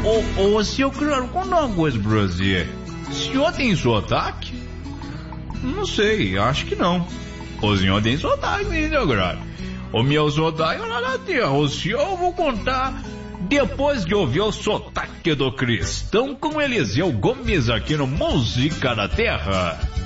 Ô, seu Crânio, conta uma coisa pra você. O senhor tem sotaque? Não sei, acho que não. O senhor tem sotaque, meu Crânio. O meu sotaque é lá na terra. O senhor eu vou contar depois de ouvir o sotaque do Cristão com Eliseu Gomes aqui no Música da Terra.